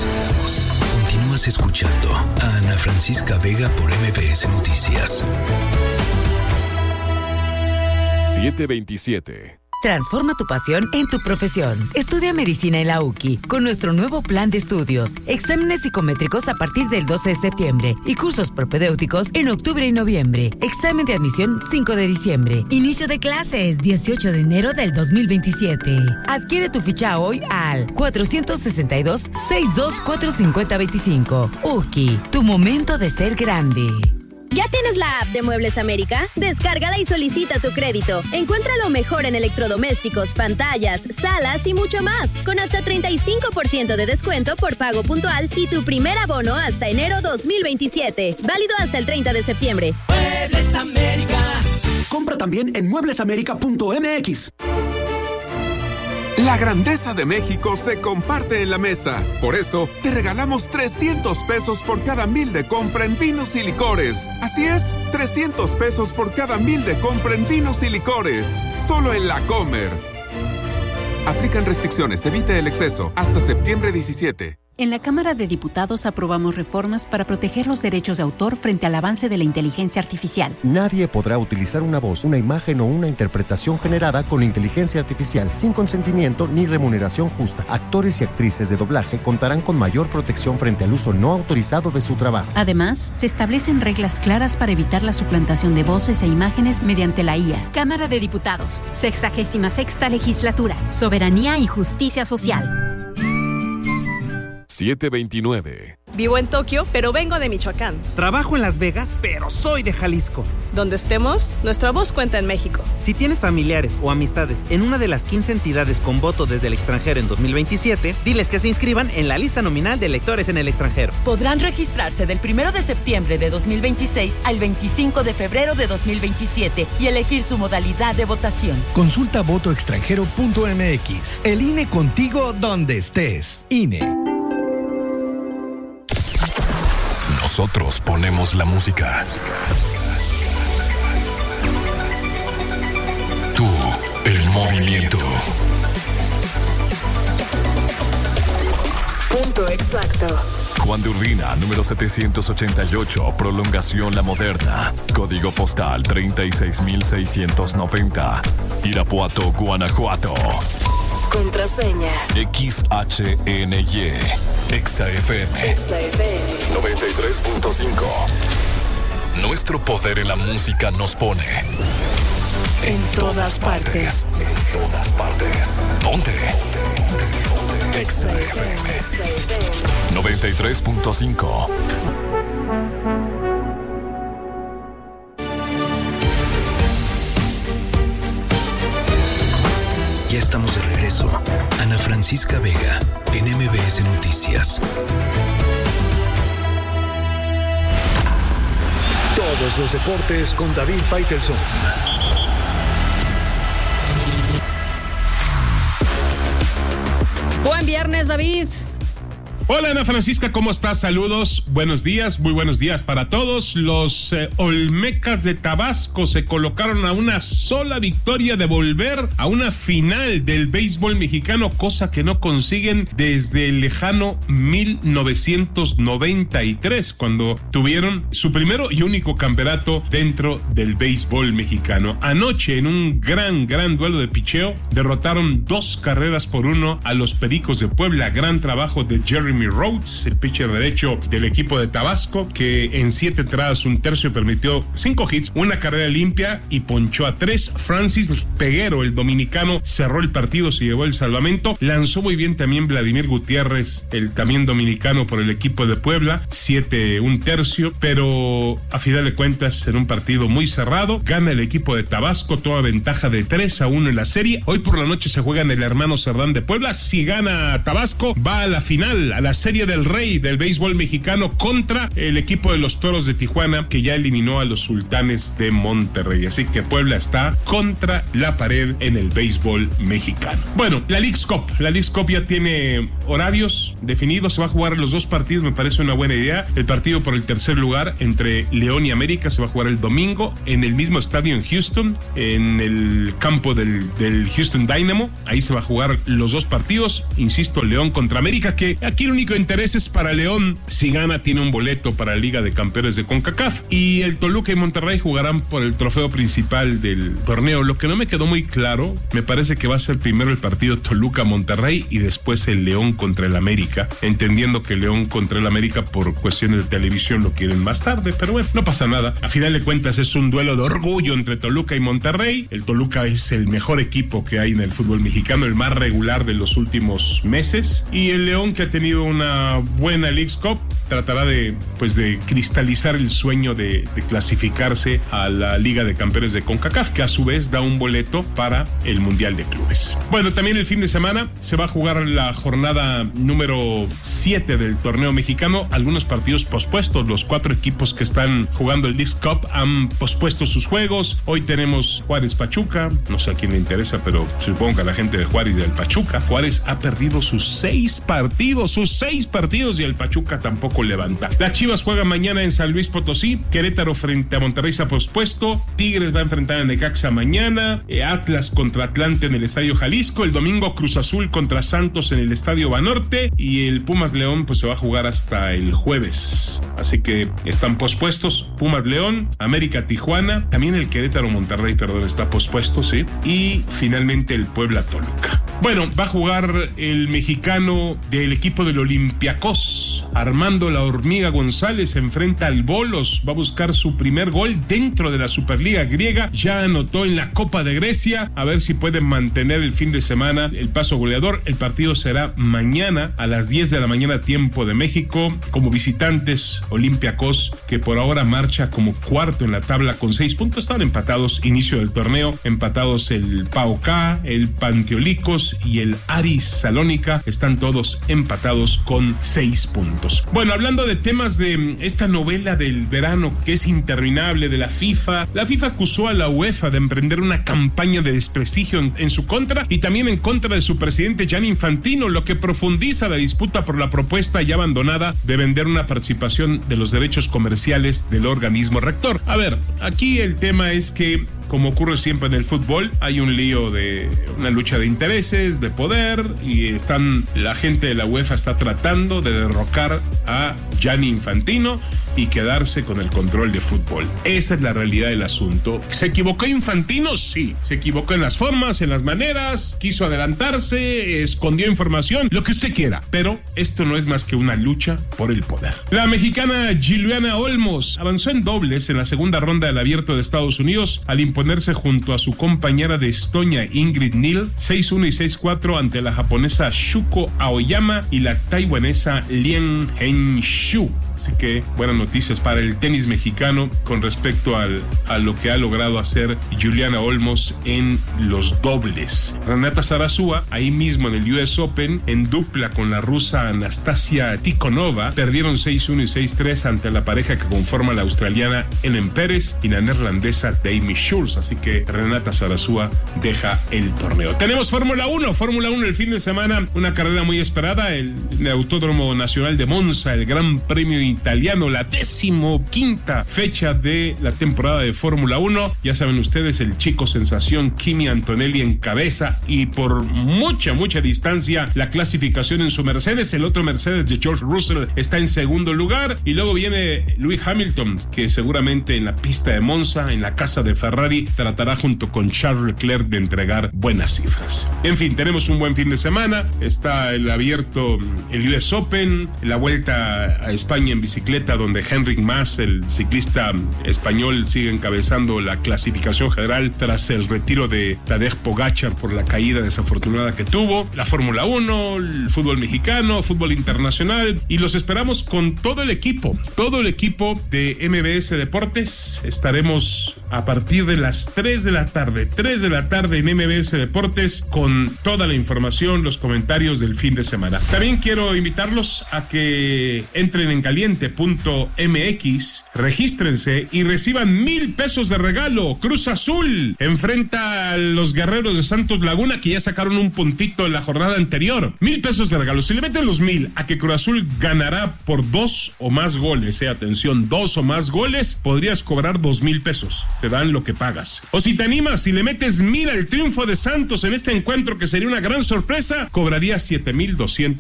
Continúas escuchando a Ana Francisca Vega por MBS Noticias. 7:27. Transforma tu pasión en tu profesión. Estudia medicina en la UQI con nuestro nuevo plan de estudios. Exámenes psicométricos a partir del 12 de septiembre y cursos propedéuticos en octubre y noviembre. Examen de admisión 5 de diciembre. Inicio de clases 18 de enero del 2027. Adquiere tu ficha hoy al 462-624-5025. UQI, tu momento de ser grande. ¿Ya tienes la app de Muebles América? Descárgala y solicita tu crédito. Encuentra lo mejor en electrodomésticos, pantallas, salas y mucho más. Con hasta 35% de descuento por pago puntual y tu primer abono hasta enero 2027. Válido hasta el 30 de septiembre. Muebles América. Compra también en mueblesamerica.mx. La grandeza de México se comparte en la mesa. Por eso, te regalamos 300 pesos por cada 1,000 de compra en vinos y licores. Así es, 300 pesos por cada 1,000 de compra en vinos y licores. Solo en La Comer. Aplican restricciones, evite el exceso. Hasta septiembre 17. En la Cámara de Diputados aprobamos reformas para proteger los derechos de autor frente al avance de la inteligencia artificial. Nadie podrá utilizar una voz, una imagen o una interpretación generada con inteligencia artificial sin consentimiento ni remuneración justa. Actores y actrices de doblaje contarán con mayor protección frente al uso no autorizado de su trabajo. Además, se establecen reglas claras para evitar la suplantación de voces e imágenes mediante la IA. Cámara de Diputados, 66ª Legislatura, Soberanía y Justicia Social. 7:29. Vivo en Tokio, pero vengo de Michoacán. Trabajo en Las Vegas, pero soy de Jalisco. Donde estemos, nuestra voz cuenta en México. Si tienes familiares o amistades en una de las 15 entidades con voto desde el extranjero en 2027, diles que se inscriban en la lista nominal de electores en el extranjero. Podrán registrarse del 1 de septiembre de 2026 al 25 de febrero de 2027 y elegir su modalidad de votación. Consulta votoextranjero.mx. El INE contigo donde estés. INE. Nosotros ponemos la música. Tú, el movimiento. Punto exacto. Juan de Urbina, número 788, Prolongación La Moderna. Código postal 36690. Irapuato, Guanajuato. Contraseña. XHNY. XFM. 93.5. Nuestro poder en la música nos pone en todas partes. En todas partes. Ponte. XFM 93.5. Ya estamos de regreso. Ana Francisca Vega, en MBS Noticias. Todos los deportes con David Faitelson. Buen viernes, David. Hola Ana Francisca, ¿cómo estás? Saludos, buenos días, muy buenos días para todos. Los Olmecas de Tabasco se colocaron a una sola victoria de volver a una final del béisbol mexicano, cosa que no consiguen desde el lejano 1993, cuando tuvieron su primero y único campeonato dentro del béisbol mexicano. Anoche, en un gran duelo de picheo, derrotaron 2-1 a los Pericos de Puebla. Gran trabajo de Jeremy Rhodes, el pitcher derecho del equipo de Tabasco, que en 7 entradas, 1/3 permitió 5 hits, una carrera limpia y ponchó a 3. Francis Peguero, el dominicano, cerró el partido, se llevó el salvamento. Lanzó muy bien también Vladimir Gutiérrez, el también dominicano por el equipo de Puebla, 7 1/3, pero a final de cuentas en un partido muy cerrado, gana el equipo de Tabasco, toma ventaja de 3-1 en la serie. Hoy por la noche se juega en el Hermano Cerdán de Puebla. Si gana Tabasco, va a la final, a la Serie del Rey del béisbol mexicano contra el equipo de los Toros de Tijuana, que ya eliminó a los Sultanes de Monterrey. Así que Puebla está contra la pared en el béisbol mexicano. Bueno, la Leagues Cup ya tiene horarios definidos. Se va a jugar los 2 partidos, me parece una buena idea. El partido por el tercer lugar entre León y América se va a jugar el domingo en el mismo estadio en Houston, en el campo del Houston Dynamo. Ahí se va a jugar los 2 partidos. Insisto, León contra América, que aquí el único interés es para León. Si gana, tiene un boleto para la Liga de Campeones de CONCACAF. Y el Toluca y Monterrey jugarán por el trofeo principal del torneo. Lo que no me quedó muy claro, me parece que va a ser primero el partido Toluca-Monterrey y después el León contra el América, entendiendo que León contra el América por cuestiones de televisión lo quieren más tarde, pero bueno, no pasa nada. A final de cuentas es un duelo de orgullo entre Toluca y Monterrey. El Toluca es el mejor equipo que hay en el fútbol mexicano, el más regular de los últimos meses, y el León, que ha tenido una buena Leagues Cup, tratará de cristalizar el sueño de clasificarse a la Liga de Campeones de CONCACAF, que a su vez da un boleto para el Mundial de Clubes. Bueno, también el fin de semana se va a jugar la jornada número 7 del torneo mexicano. Algunos partidos pospuestos. Los 4 equipos que están jugando el Leagues Cup han pospuesto sus juegos. Hoy tenemos Juárez-Pachuca. No sé a quién le interesa, pero supongo que a la gente de Juárez y del Pachuca. Juárez ha perdido sus 6 partidos y el Pachuca tampoco levanta. Las Chivas juegan mañana en San Luis Potosí. Querétaro frente a Monterrey se ha pospuesto. Tigres va a enfrentar a Necaxa mañana. Atlas contra Atlante en el Estadio Jalisco. El domingo Cruz Azul contra Santos en el Estadio Banorte. Y el Pumas León se va a jugar hasta el jueves. Así que están pospuestos Pumas León, América Tijuana, también el Querétaro Monterrey, está pospuesto, sí. Y finalmente el Puebla Toluca. Bueno, va a jugar el mexicano del equipo del Olympiacos. Armando La Hormiga González se enfrenta al Bolos. Va a buscar su primer gol dentro de la Superliga griega. Ya anotó en la Copa de Grecia. A ver si pueden mantener el fin de semana el paso goleador. El partido será mañana a las 10 de la mañana, tiempo de México. Como visitantes, Olympiacos, que por ahora marcha como cuarto en la tabla con 6 puntos. Están empatados, inicio del torneo. Empatados el PAOK, el Panteolicos y el Aris Salónica. Están todos empatados con 6 puntos. Bueno, hablando de temas de esta novela del verano que es interminable de la FIFA acusó a la UEFA de emprender una campaña de desprestigio en su contra y también en contra de su presidente Gianni Infantino, lo que profundiza la disputa por la propuesta ya abandonada de vender una participación de los derechos comerciales del organismo rector. A ver, aquí el tema es que, como ocurre siempre en el fútbol, hay un lío de una lucha de intereses, de poder, y la gente de la UEFA está tratando de derrocar a Gianni Infantino y quedarse con el control de fútbol. Esa es la realidad del asunto. ¿Se equivocó Infantino? Sí. Se equivocó en las formas, en las maneras, quiso adelantarse, escondió información, lo que usted quiera. Pero esto no es más que una lucha por el poder. La mexicana Giuliana Olmos avanzó en dobles en la segunda ronda del Abierto de Estados Unidos al imponerse junto a su compañera de Estonia Ingrid Neal 6-1 y 6-4 ante la japonesa Shuko Aoyama y la taiwanesa Lien Henshu. Así que buenas noticias para el tenis mexicano con respecto a lo que ha logrado hacer Giuliana Olmos en los dobles. Renata Zarazúa, ahí mismo en el US Open, en dupla con la rusa Anastasia Tikhonova, perdieron 6-1 y 6-3 ante la pareja que conforma la australiana Ellen Pérez y la neerlandesa Demi Schulz. Así que Renata Zarazúa deja el torneo. Tenemos Fórmula 1 el fin de semana, una carrera muy esperada, el Autódromo Nacional de Monza, el Gran Premio Italiano, la 15ª fecha de la temporada de Fórmula 1. Ya saben ustedes, el chico sensación Kimi Antonelli encabeza y por mucha distancia la clasificación en su Mercedes. El otro Mercedes de George Russell está en segundo lugar y luego viene Lewis Hamilton, que seguramente en la pista de Monza, en la casa de Ferrari, tratará junto con Charles Leclerc de entregar buenas cifras. En fin, tenemos un buen fin de semana. Está el abierto, el US Open, la Vuelta a España en bicicleta, donde Henrik Mas, el ciclista español, sigue encabezando la clasificación general tras el retiro de Tadej Pogačar por la caída desafortunada que tuvo. La Fórmula 1, el fútbol mexicano, fútbol internacional, y los esperamos con todo el equipo de MBS Deportes. Estaremos a partir de las 3 de la tarde en MBS Deportes con toda la información, los comentarios del fin de semana. También quiero invitarlos a que entren en caliente.mx, regístrense y reciban 1,000 pesos de regalo. Cruz Azul enfrenta a los Guerreros de Santos Laguna, que ya sacaron un puntito en la jornada anterior. 1,000 pesos de regalo. Si le meten los 1,000 a que Cruz Azul ganará por 2 o más goles, atención, 2 o más goles, podrías cobrar 2,000 pesos. Te dan lo que pagas. O si te animas, si le metes 1,000 al triunfo de Santos en este encuentro, que sería una gran sorpresa, cobrarías 7,200